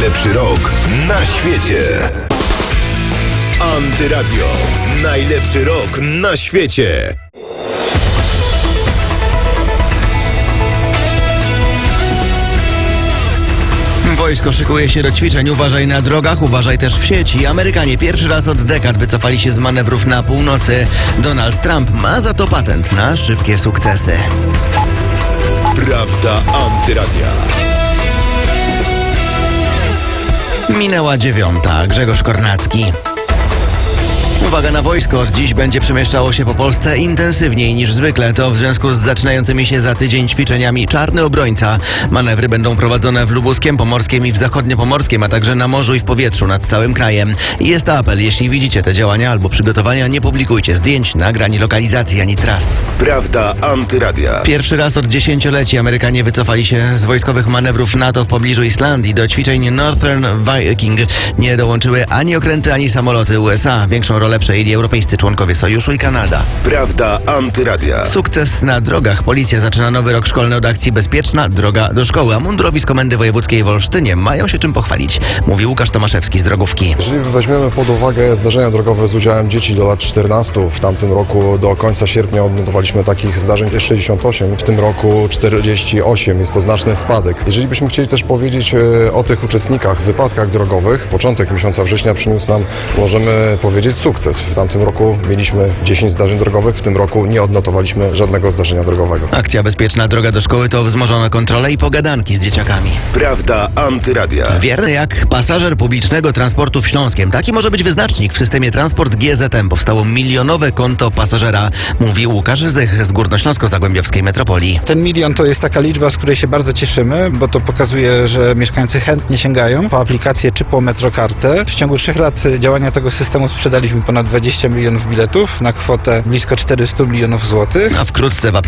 Najlepszy rok na świecie. Antyradio. Najlepszy rok na świecie. Wojsko szykuje się do ćwiczeń. Uważaj na drogach, uważaj też w sieci. Amerykanie pierwszy raz od dekad wycofali się z manewrów na północy. Donald Trump ma za to patent na szybkie sukcesy. Prawda Antyradia. Minęła 9:00. Grzegorz Kornacki. Uwaga na wojsko, od dziś będzie przemieszczało się po Polsce intensywniej niż zwykle. To w związku z zaczynającymi się za tydzień ćwiczeniami Czarny Obrońca. Manewry będą prowadzone w Lubuskiem, Pomorskiem i w Zachodniopomorskiem, a także na morzu i w powietrzu nad całym krajem. Jest apel, jeśli widzicie te działania albo przygotowania, nie publikujcie zdjęć, nagrań, lokalizacji ani tras. Prawda Antyradia. Pierwszy raz od dziesięcioleci Amerykanie wycofali się z wojskowych manewrów NATO w pobliżu Islandii. Do ćwiczeń Northern Viking nie dołączyły ani okręty, ani samoloty USA. Większą rolę przejęli europejscy członkowie Sojuszu i Kanada. Prawda Antyradia. Sukces na drogach. Policja zaczyna nowy rok szkolny od akcji Bezpieczna droga do szkoły, a mundurowi z Komendy Wojewódzkiej w Olsztynie mają się czym pochwalić, mówi Łukasz Tomaszewski z Drogówki. Jeżeli weźmiemy pod uwagę zdarzenia drogowe z udziałem dzieci do lat 14, w tamtym roku do końca sierpnia odnotowaliśmy takich zdarzeń 68, w tym roku 48. Jest to znaczny spadek. Jeżeli byśmy chcieli też powiedzieć o tych uczestnikach w wypadkach drogowych, początek miesiąca września przyniósł nam, możemy powiedzieć, sukces. W tamtym roku mieliśmy 10 zdarzeń drogowych, w tym roku nie odnotowaliśmy żadnego zdarzenia drogowego. Akcja Bezpieczna droga do szkoły to wzmożone kontrole i pogadanki z dzieciakami. Prawda Antyradia. Wierny jak pasażer publicznego transportu w Śląskiem. Taki może być wyznacznik w systemie Transport GZM. Powstało milionowe konto pasażera, mówi Łukasz Zych z Górnośląsko-Zagłębiowskiej Metropolii. Ten 1 000 000 to jest taka liczba, z której się bardzo cieszymy, bo to pokazuje, że mieszkańcy chętnie sięgają po aplikację czy po Metrokartę. W ciągu 3 lat działania tego systemu sprzedaliśmy ponad 20 milionów biletów na kwotę blisko 400 milionów złotych. A wkrótce w